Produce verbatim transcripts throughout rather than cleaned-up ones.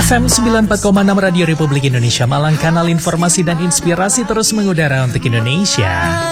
F M sembilan puluh empat koma enam Radio Republik Indonesia Malang, kanal informasi dan inspirasi terus mengudara untuk Indonesia.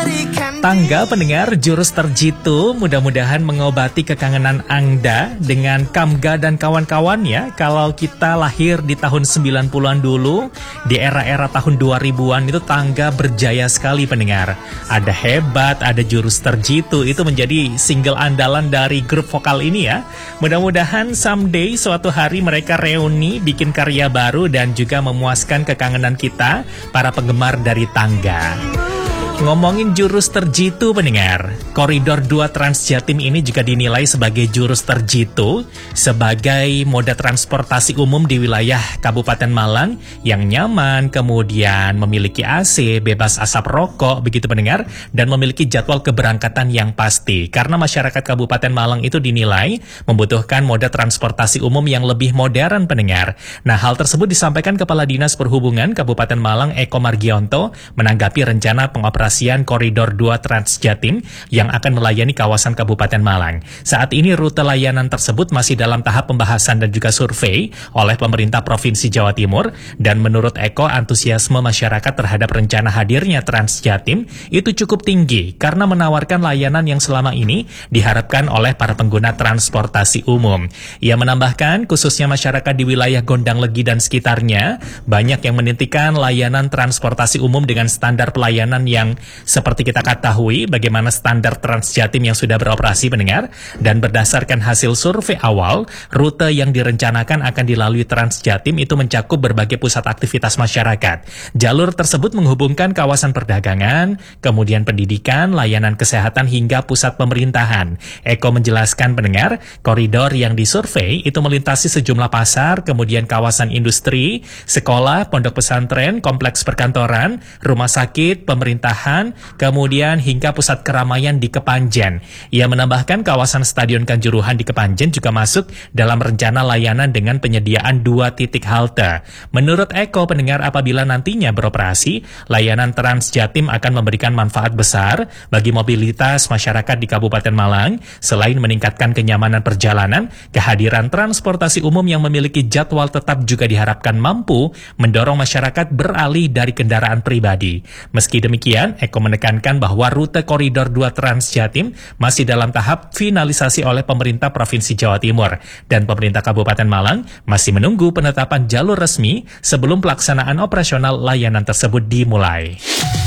Tangga pendengar jurus terjitu mudah-mudahan mengobati kekangenan Anda dengan Kamga dan kawan-kawannya. Kalau kita lahir di tahun sembilan puluhan dulu, di era-era tahun dua ribuan itu Tangga berjaya sekali pendengar. Ada Hebat, ada Jurus Terjitu, itu menjadi single andalan dari grup vokal ini ya. Mudah-mudahan someday suatu hari mereka reuni, bikin karya baru dan juga memuaskan kekangenan kita, para penggemar dari Tangga. Ngomongin jurus terjitu pendengar, Koridor dua Trans Jatim ini juga dinilai sebagai jurus terjitu, sebagai moda transportasi umum di wilayah Kabupaten Malang yang nyaman, kemudian memiliki A C, bebas asap rokok, begitu pendengar, dan memiliki jadwal keberangkatan yang pasti. Karena masyarakat Kabupaten Malang itu dinilai membutuhkan moda transportasi umum yang lebih modern pendengar. Nah, hal tersebut disampaikan Kepala Dinas Perhubungan Kabupaten Malang Eko Margionto menanggapi rencana pengoperasian Koridor dua Trans Jatim yang akan melayani kawasan Kabupaten Malang. Saat ini rute layanan tersebut masih dalam tahap pembahasan dan juga survei oleh pemerintah Provinsi Jawa Timur, dan menurut Eko, antusiasme masyarakat terhadap rencana hadirnya Trans Jatim itu cukup tinggi karena menawarkan layanan yang selama ini diharapkan oleh para pengguna transportasi umum. Ia menambahkan, khususnya masyarakat di wilayah Gondang Legi dan sekitarnya, banyak yang menantikan layanan transportasi umum dengan standar pelayanan yang seperti kita ketahui bagaimana standar Trans Jatim yang sudah beroperasi pendengar, dan berdasarkan hasil survei awal, rute yang direncanakan akan dilalui Trans Jatim itu mencakup berbagai pusat aktivitas masyarakat. Jalur tersebut menghubungkan kawasan perdagangan, kemudian pendidikan, layanan kesehatan hingga pusat pemerintahan. Eko menjelaskan pendengar, koridor yang disurvei itu melintasi sejumlah pasar, kemudian kawasan industri, sekolah, pondok pesantren, kompleks perkantoran, rumah sakit, pemerintahan, kemudian hingga pusat keramaian di Kepanjen. Ia menambahkan kawasan Stadion Kanjuruhan di Kepanjen juga masuk dalam rencana layanan dengan penyediaan dua titik halte. Menurut Eko pendengar, apabila nantinya beroperasi, layanan Trans Jatim akan memberikan manfaat besar bagi mobilitas masyarakat di Kabupaten Malang. Selain meningkatkan kenyamanan perjalanan, kehadiran transportasi umum yang memiliki jadwal tetap juga diharapkan mampu mendorong masyarakat beralih dari kendaraan pribadi. Meski demikian, Eko menekankan bahwa rute Koridor dua Trans Jatim masih dalam tahap finalisasi oleh pemerintah Provinsi Jawa Timur, dan pemerintah Kabupaten Malang masih menunggu penetapan jalur resmi sebelum pelaksanaan operasional layanan tersebut dimulai.